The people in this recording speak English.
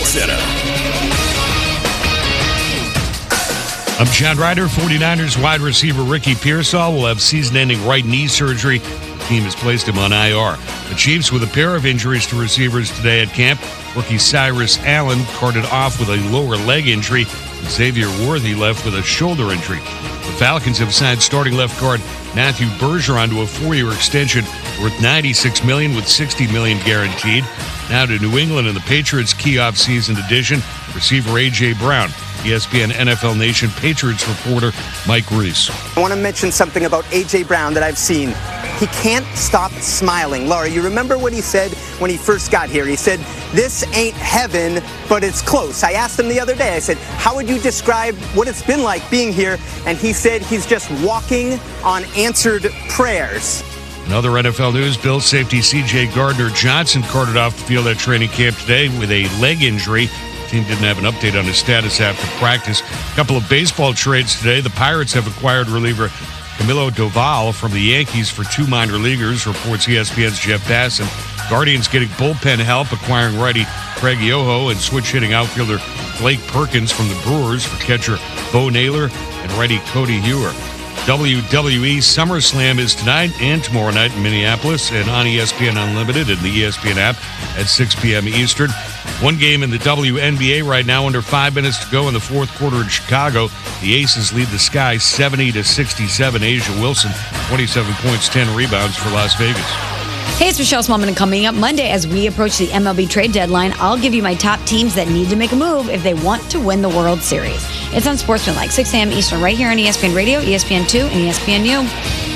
Center. I'm Chad Ryder. 49ers wide receiver Ricky Pearsall will have season-ending right knee surgery. The team has placed him on IR. The Chiefs with a pair of injuries to receivers today at camp. Rookie Cyrus Allen carted off with a lower leg injury. Xavier Worthy left with a shoulder injury. The Falcons have signed starting left guard Matthew Bergeron to a 4-year extension worth $96 million with $60 million guaranteed. Now to New England and the Patriots' key offseason addition, receiver A.J. Brown. ESPN NFL Nation Patriots reporter Mike Reese. I want to mention something about A.J. Brown that I've seen. He can't stop smiling. Laura, you remember what he said when he first got here? He said, "This ain't heaven, but it's close." I asked him the other day, I said, "How would you describe what it's been like being here?" And he said he's just walking on answered prayers. In other NFL news, Bills safety C.J. Gardner-Johnson carted off the field at training camp today with a leg injury. The team didn't have an update on his status after practice. A couple of baseball trades today. The Pirates have acquired reliever Camilo Doval from the Yankees for 2 minor leaguers, reports ESPN's Jeff Bassan. Guardians getting bullpen help, acquiring righty Craig Yoho and switch-hitting outfielder Blake Perkins from the Brewers for catcher Bo Naylor and righty Cody Hewer. WWE SummerSlam is tonight and tomorrow night in Minneapolis and on ESPN Unlimited and the ESPN app at 6 p.m. Eastern. One game in the WNBA right now, under 5 minutes to go in the fourth quarter in Chicago. The Aces lead the Sky 70-67. Asia Wilson, 27 points, 10 rebounds for Las Vegas. Hey, it's Michelle Smallman, and coming up Monday as we approach the MLB trade deadline, I'll give you my top teams that need to make a move if they want to win the World Series. It's on Sportsmanlike, 6 a.m. Eastern, right here on ESPN Radio, ESPN2, and ESPNU.